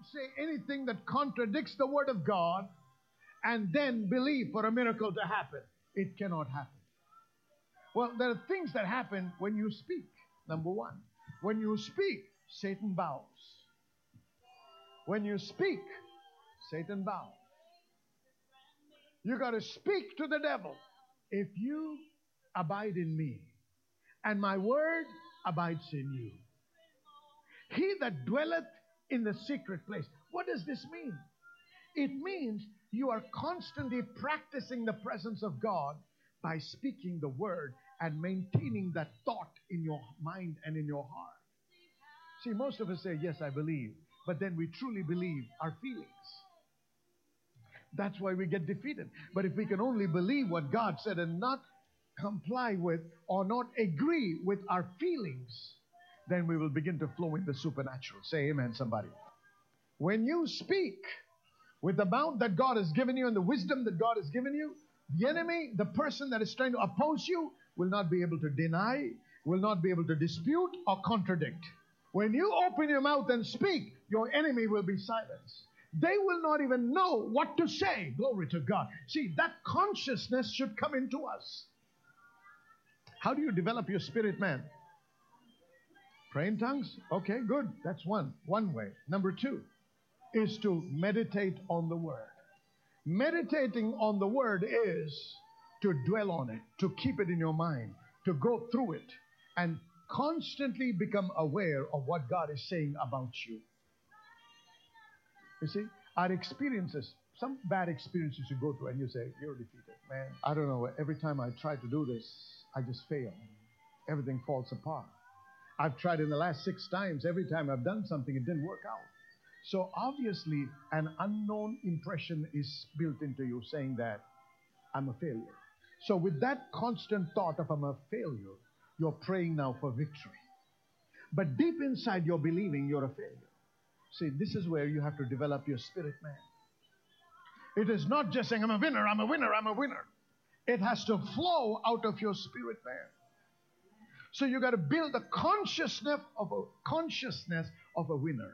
say anything that contradicts the Word of God and then believe for a miracle to happen. It cannot happen. Well, there are things that happen when you speak. Number one, when you speak, Satan bows. When you speak, Satan bows. You got to speak to the devil. If you abide in me, and my word abides in you. He that dwelleth in the secret place. What does this mean? It means you are constantly practicing the presence of God by speaking the word and maintaining that thought in your mind and in your heart. See, most of us say, yes, I believe. But then we truly believe our feelings. That's why we get defeated. But if we can only believe what God said and not comply with or not agree with our feelings, then we will begin to flow in the supernatural. Say amen, somebody. When you speak with the mouth that God has given you and the wisdom that God has given you, the enemy, the person that is trying to oppose you, will not be able to deny, will not be able to dispute or contradict. When you open your mouth and speak, your enemy will be silenced. They will not even know what to say. Glory to God. See, that consciousness should come into us. How do you develop your spirit, man? Pray in tongues? Okay, good. That's one way. Number two is to meditate on the Word. Meditating on the Word is to dwell on it, to keep it in your mind, to go through it, and constantly become aware of what God is saying about you. You see, our experiences, some bad experiences you go through and you say, you're defeated. Man, I don't know, every time I try to do this, I just fail. Everything falls apart. I've tried in the last 6 times. Every time I've done something, it didn't work out. So obviously, an unknown impression is built into you saying that I'm a failure. So with that constant thought of I'm a failure, you're praying now for victory. But deep inside, you're believing you're a failure. See, this is where you have to develop your spirit, man. It is not just saying, I'm a winner, I'm a winner, I'm a winner. It has to flow out of your spirit, man. So you got to build a consciousness of a winner.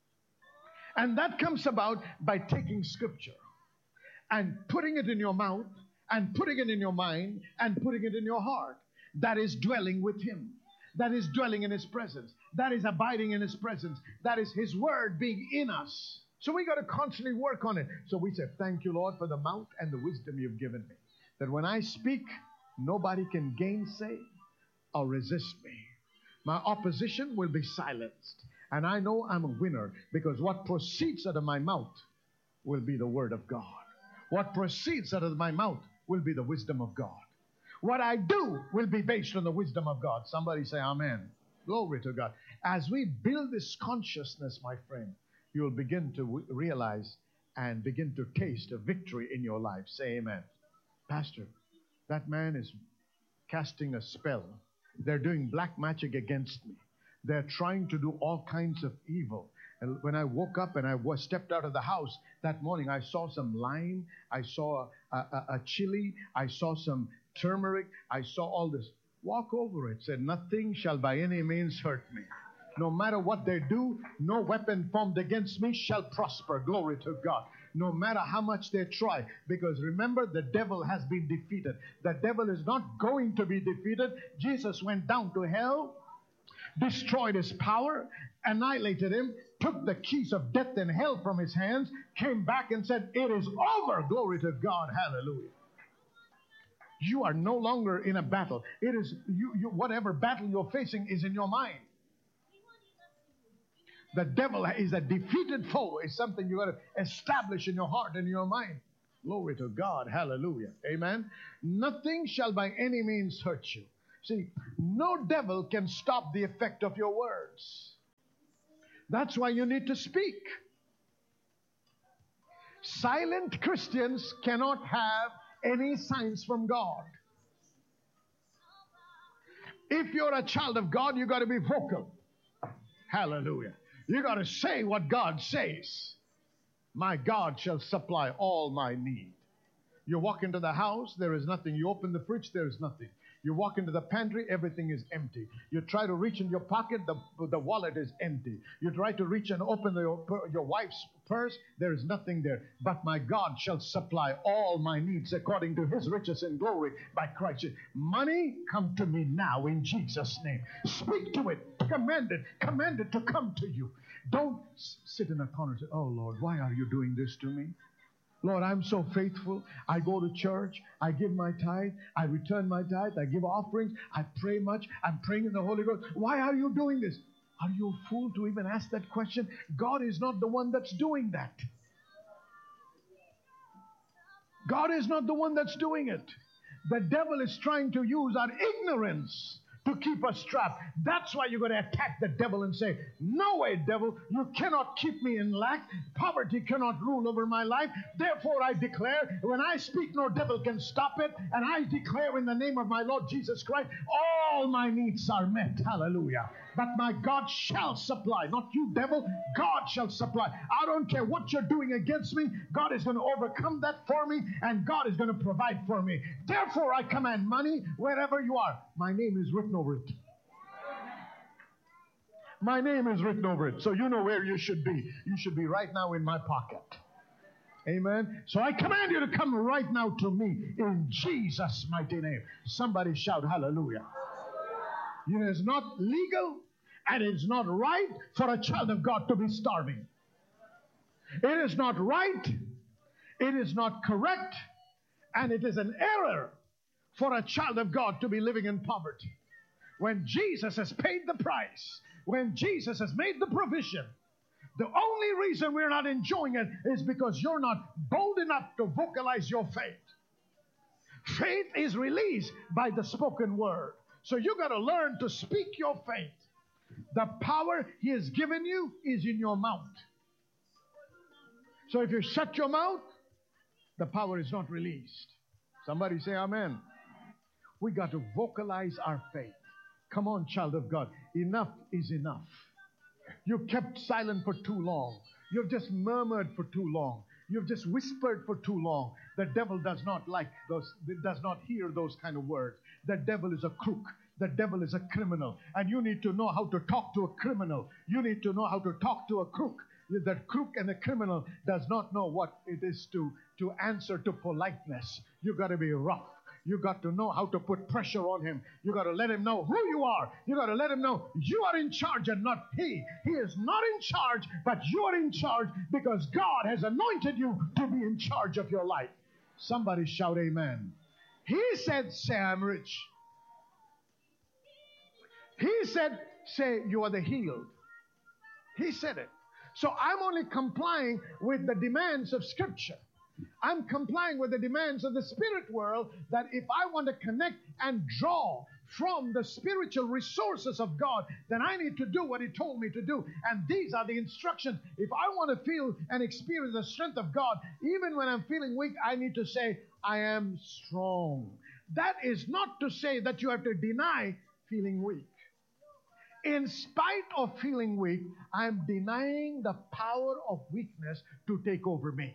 And that comes about by taking Scripture and putting it in your mouth and putting it in your mind and putting it in your heart. That is dwelling with Him. That is dwelling in His presence. That is abiding in His presence. That is His Word being in us. So we got to constantly work on it. So we say, thank you, Lord, for the mouth and the wisdom you've given me. That when I speak, nobody can gainsay or resist me. My opposition will be silenced. And I know I'm a winner because what proceeds out of my mouth will be the Word of God. What proceeds out of my mouth will be the wisdom of God. What I do will be based on the wisdom of God. Somebody say amen. Glory to God. As we build this consciousness, my friend, you'll begin to realize and begin to taste a victory in your life. Say amen. Pastor, that man is casting a spell. They're doing black magic against me. They're trying to do all kinds of evil. And when I woke up and I stepped out of the house that morning, I saw some lime, I saw a chili, I saw some turmeric, I saw all this. Walk over it. Said, nothing shall by any means hurt me. No matter what they do, no weapon formed against me shall prosper. Glory to God. No matter how much they try. Because remember, the devil has been defeated. The devil is not going to be defeated. Jesus went down to hell, destroyed his power, annihilated him, took the keys of death and hell from his hands, came back and said, it is over. Glory to God. Hallelujah. You are no longer in a battle. It is whatever battle you're facing is in your mind. The devil is a defeated foe. It's something you got to establish in your heart and in your mind. Glory to God. Hallelujah. Amen. Nothing shall by any means hurt you. See, no devil can stop the effect of your words. That's why you need to speak. Silent Christians cannot have any signs from God. If you're a child of God, you got to be vocal. Hallelujah. You got to say what God says. My God shall supply all my need. You walk into the house, there is nothing. You open the fridge, there is nothing. You walk into the pantry, everything is empty. You try to reach in your pocket, the wallet is empty. You try to reach and open your wife's purse, there is nothing there. But my God shall supply all my needs according to his riches and glory by Christ. Money, come to me now in Jesus' name. Speak to it. Command it to come to you. Don't sit in a corner and say, oh Lord, why are you doing this to me? Lord, I'm so faithful. I go to church. I give my tithe. I return my tithe. I give offerings. I pray much. I'm praying in the Holy Ghost. Why are you doing this? Are you a fool to even ask that question? God is not the one that's doing that. God is not the one that's doing it. The devil is trying to use our ignorance to keep us trapped. That's why you're going to attack the devil and say, no way, devil, you cannot keep me in lack. Poverty cannot rule over my life. Therefore, I declare, when I speak, no devil can stop it. And I declare in the name of my Lord Jesus Christ, all my needs are met. Hallelujah. But my God shall supply. Not you, devil. God shall supply. I don't care what you're doing against me. God is going to overcome that for me, and God is going to provide for me. Therefore, I command money wherever you are. My name is written over it. My name is written over it. So you know where you should be. You should be right now in my pocket. Amen. So I command you to come right now to me in Jesus' mighty name. Somebody shout hallelujah. It is not legal and it is not right for a child of God to be starving. It is not right, it is not correct, and it is an error for a child of God to be living in poverty. When Jesus has paid the price, when Jesus has made the provision, the only reason we're not enjoying it is because you're not bold enough to vocalize your faith. Faith is released by the spoken word. So you got to learn to speak your faith. The power he has given you is in your mouth. So if you shut your mouth, the power is not released. Somebody say amen. We got to vocalize our faith. Come on, child of God. Enough is enough. You kept silent for too long. You've just murmured for too long. You've just whispered for too long. The devil does not like those, does not hear those kind of words. The devil is a crook. The devil is a criminal. And you need to know how to talk to a criminal. You need to know how to talk to a crook. That crook and the criminal does not know what it is to answer to politeness. You got to be rough. You got to know how to put pressure on him. You got to let him know who you are. You got to let him know you are in charge and not he. He is not in charge, but you are in charge because God has anointed you to be in charge of your life. Somebody shout amen. He said, say I'm rich. He said, say you are the healed. He said it. So I'm only complying with the demands of Scripture. I'm complying with the demands of the spirit world, that if I want to connect and draw from the spiritual resources of God, then I need to do what he told me to do. And these are the instructions. If I want to feel and experience the strength of God, even when I'm feeling weak, I need to say, I am strong. That is not to say that you have to deny feeling weak. In spite of feeling weak, I'm denying the power of weakness to take over me.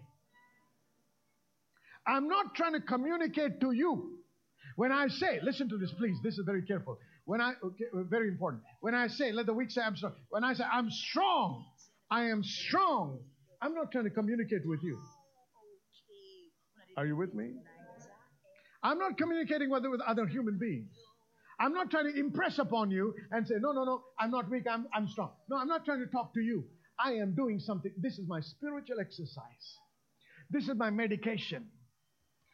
I'm not trying to communicate to you. When I say, listen to this, please. This is very careful. Very important. When I say, let the weak say I'm strong. When I say I'm strong, I am strong. I'm not trying to communicate with you. Are you with me? I'm not communicating with other human beings. I'm not trying to impress upon you and say, no, I'm not weak, I'm strong. No, I'm not trying to talk to you. I am doing something. This is my spiritual exercise. This is my medication.